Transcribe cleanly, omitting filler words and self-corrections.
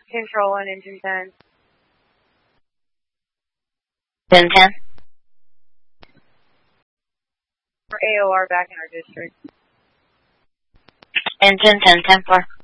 Control on engine 10. 10-10. For AOR back in our district. Engine 10-10-4.